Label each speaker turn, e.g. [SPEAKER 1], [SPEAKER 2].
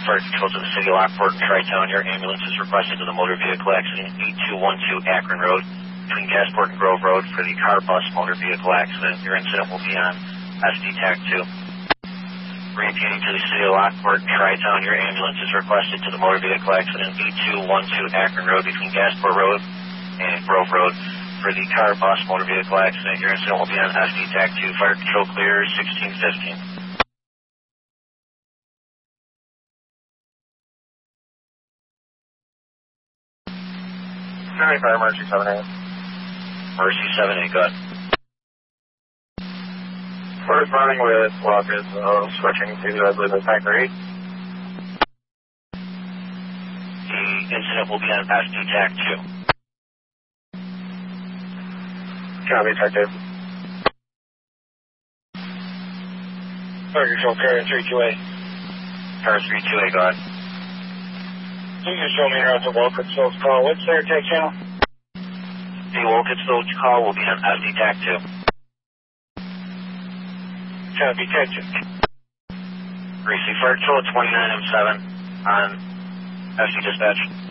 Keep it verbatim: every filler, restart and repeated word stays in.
[SPEAKER 1] Fire Control to the City of Lockport and Tri-Town. Your ambulance is requested to the motor vehicle accident eight two one two Akron Road between Gasport and Grove Road for the car bus motor vehicle accident. Your incident will be on S D TAC two. Repeating to the City of Lockport and Tri-Town. Your ambulance is requested to the motor vehicle accident eight two one two Akron Road between Gasport Road and Grove Road for the car bus motor vehicle accident. Your incident will be on S D TAC two. Fire Control clear sixteen fifteen.
[SPEAKER 2] Fire Mercy seven A.
[SPEAKER 1] Mercy seven A, good.
[SPEAKER 2] We're responding with Walkers, uh, switching to, I believe, it's Factor eight.
[SPEAKER 1] The incident will be on S D TAC two.
[SPEAKER 2] Copy, Detective. Fire Control, Car three two A.
[SPEAKER 1] Car three two A, go ahead.
[SPEAKER 2] You can show me around to Wilkesville's call. What's their take channel?
[SPEAKER 1] The Wilkesville call will be on S D TAC two.
[SPEAKER 2] Copy, Detective.
[SPEAKER 1] Receive Fire Control at twenty-nine M seven on S D dispatch.